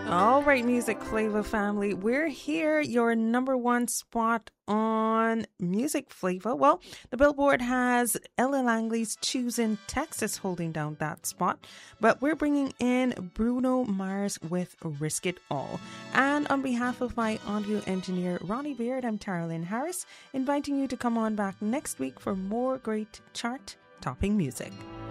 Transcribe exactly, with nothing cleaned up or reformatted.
All right, Music Flavor family, we're here, your number one spot on Music Flavor. Well, the Billboard has Ella Langley's Choosing Texas holding down that spot, but we're bringing in Bruno Mars with Risk It All. And on behalf of my audio engineer, Ronnie Beard, I'm Taralyn Harris, inviting you to come on back next week for more great chart-topping music.